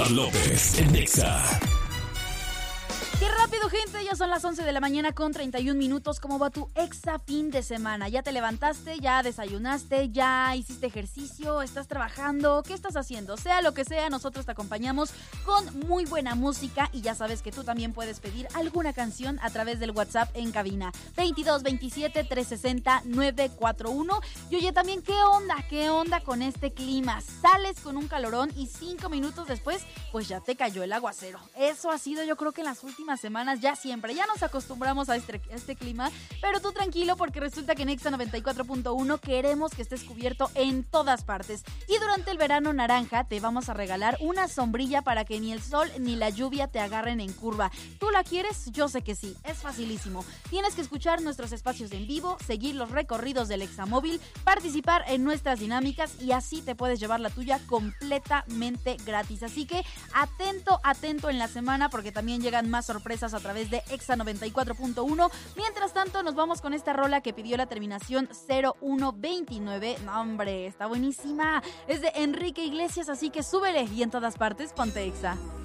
Omar López en Exa. ¡Qué rápido, gente! Ya son las 11 de la mañana con 31 minutos. ¿Cómo va tu Exa fin de semana? ¿Ya te levantaste? ¿Ya desayunaste? ¿Ya hiciste ejercicio? ¿Estás trabajando? ¿Qué estás haciendo? Sea lo que sea, nosotros te acompañamos con muy buena música y ya sabes que tú también puedes pedir alguna canción a través del WhatsApp en cabina 2227-360-941. Y oye, también, ¿qué onda? ¿Qué onda con este clima? Sales con un calorón y 5 minutos después, pues ya te cayó el aguacero. Eso ha sido, yo creo que en las últimas semanas, ya siempre, ya nos acostumbramos a este clima, pero tú tranquilo porque resulta que en Exa 94.1 queremos que estés cubierto en todas partes. Y durante el verano naranja te vamos a regalar una sombrilla para que ni el sol ni la lluvia te agarren en curva. ¿Tú la quieres? Yo sé que sí, es facilísimo. Tienes que escuchar nuestros espacios en vivo, seguir los recorridos del Examóvil, participar en nuestras dinámicas y así te puedes llevar la tuya completamente gratis. Así que atento en la semana porque también llegan más sorpresas a través de Exa 94.1. Mientras tanto, nos vamos con esta rola que pidió la terminación 0129. No, hombre, está buenísima. Es de Enrique Iglesias, así que súbele y en todas partes ponte Exa.